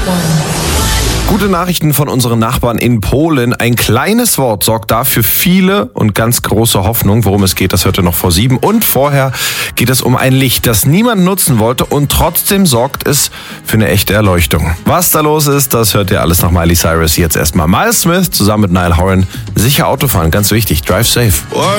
Gute Nachrichten von unseren Nachbarn in Polen. Ein kleines Wort sorgt da für viele und ganz große Hoffnung. Worum es geht, das hört ihr noch vor 7. Und vorher geht es um ein Licht, das niemand nutzen wollte und trotzdem sorgt es für eine echte Erleuchtung. Was da los ist, das hört ihr alles nach Miley Cyrus. Jetzt erstmal Miles Smith zusammen mit Niall Horan. Sicher Autofahren, ganz wichtig. Drive safe.